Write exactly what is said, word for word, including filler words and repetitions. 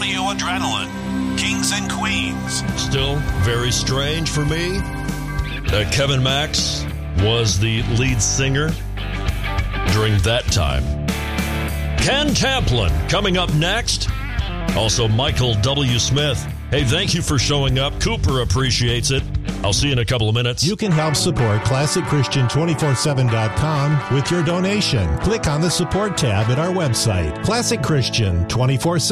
Radio Adrenaline, Kings and Queens. Still very strange for me that Kevin Max was the lead singer during that time. Ken Tamplin coming up next. Also, Michael W. Smith. Hey, thank you for showing up. Cooper appreciates it. I'll see you in a couple of minutes. You can help support Classic Christian two forty-seven dot com with your donation. Click on the support tab at our website, Classic Christian two forty-seven.